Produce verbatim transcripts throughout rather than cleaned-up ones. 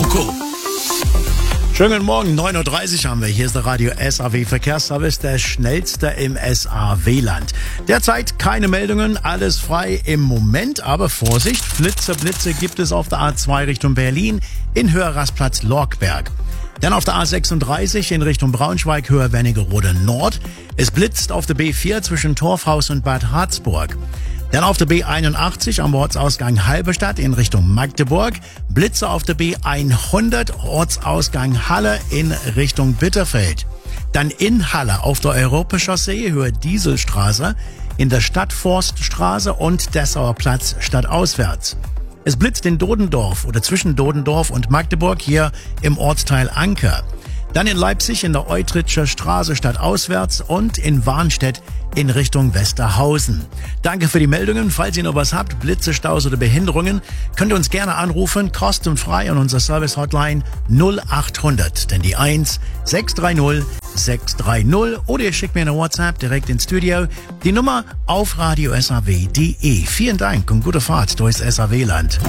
Marco. Schönen guten Morgen, neun Uhr dreißig haben wir. Hier ist der Radio S A W Verkehrsservice, der schnellste im S A W-Land. Derzeit keine Meldungen, alles frei im Moment, aber Vorsicht, Flitze, Blitze gibt es auf der A zwei Richtung Berlin in Höherrastplatz Lorkberg. Dann auf der A sechsunddreißig in Richtung Braunschweig, Höher Wernigerode Nord. Es blitzt auf der B vier zwischen Torfhaus und Bad Harzburg. Dann auf der B einundachtzig am Ortsausgang Halberstadt in Richtung Magdeburg. Blitze auf der B hundert Ortsausgang Halle in Richtung Bitterfeld. Dann in Halle auf der Europachaussee Höhe Dieselstraße in der Stadtforststraße und Dessauer Platz stadtauswärts. Es blitzt in Dodendorf oder zwischen Dodendorf und Magdeburg hier im Ortsteil Anker. Dann in Leipzig in der Eutritscher Straße stadtauswärts und in Warnstedt in Richtung Westerhausen. Danke für die Meldungen. Falls ihr noch was habt, Blitze, Staus oder Behinderungen, könnt ihr uns gerne anrufen, kostenfrei an unserer Service-Hotline null achthundert, denn die eins sechs drei null sechs drei null, oder ihr schickt mir eine WhatsApp direkt ins Studio. Die Nummer auf radio S A W punkt de. Vielen Dank und gute Fahrt durchs S A W-Land.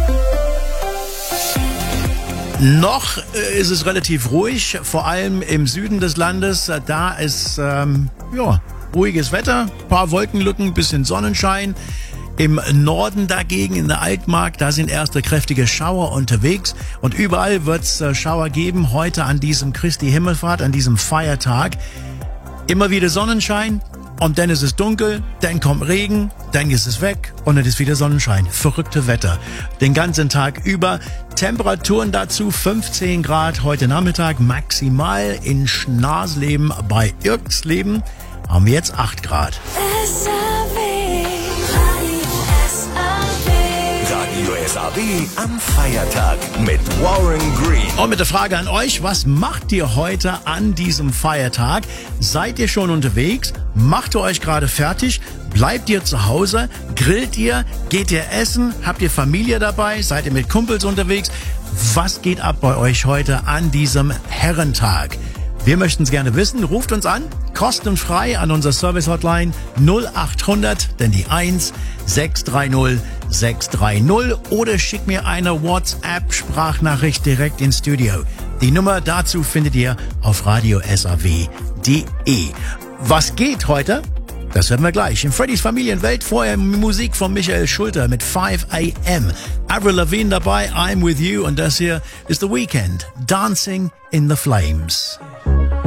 Noch äh, ist es relativ ruhig, vor allem im Süden des Landes. Da ist ähm, ja, ruhiges Wetter, paar Wolkenlücken, bisschen Sonnenschein. Im Norden dagegen, in der Altmark, da sind erste kräftige Schauer unterwegs. Und überall wird es äh, Schauer geben, heute an diesem Christi Himmelfahrt, an diesem Feiertag. Immer wieder Sonnenschein. Und dann ist es dunkel, dann kommt Regen, dann ist es weg und dann ist wieder Sonnenschein. Verrückte Wetter. Den ganzen Tag über. Temperaturen dazu fünfzehn Grad heute Nachmittag. Maximal in Schnasleben bei Irksleben haben wir jetzt acht Grad. Radio S A W am Feiertag mit Warren Green. Und mit der Frage an euch, was macht ihr heute an diesem Feiertag? Seid ihr schon unterwegs? Macht ihr euch gerade fertig? Bleibt ihr zu Hause? Grillt ihr? Geht ihr essen? Habt ihr Familie dabei? Seid ihr mit Kumpels unterwegs? Was geht ab bei euch heute an diesem Herrentag? Wir möchten es gerne wissen. Ruft uns an, kostenfrei an unser Service-Hotline null achthundert, denn die eins sechs drei null sechs drei null, oder schickt mir eine WhatsApp-Sprachnachricht direkt ins Studio. Die Nummer dazu findet ihr auf radio S A W punkt de. Was geht heute? Das hören wir gleich. In Freddys Familienwelt vorher Musik von Michael Schulter mit five a m. Avril Lavigne dabei, I'm With You, und das hier ist The Weeknd, Dancing in the Flames.